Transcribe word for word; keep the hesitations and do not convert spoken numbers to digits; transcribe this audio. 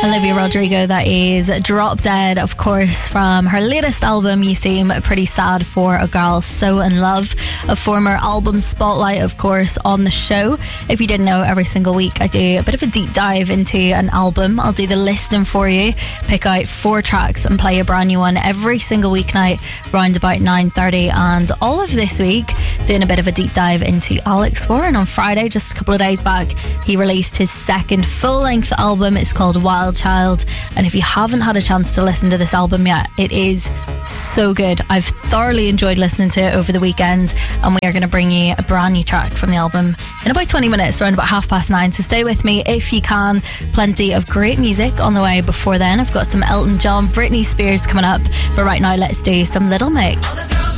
Olivia Rodrigo, that is. Drop Dead, of course, from her latest album, You Seem Pretty Sad for a Girl So In Love. A former album spotlight, of course, on the show. If you didn't know, every single week I do a bit of a deep dive into an album. I'll do the listing for you, pick out four tracks and play a brand new one every single weeknight round about nine thirty. And all of this week, doing a bit of a deep dive into Alex Warren. On Friday, just a couple of days back, he released his second full-length album. It's called Wild Child, and if you haven't had a chance to listen to this album yet, it is so good. I've thoroughly enjoyed listening to it over the weekend, and we are going to bring you a brand new track from the album in about twenty minutes, around about half past nine, so stay with me if you can. Plenty of great music on the way before then. I've got some Elton John, Britney Spears coming up, but right now let's do some Little Mix.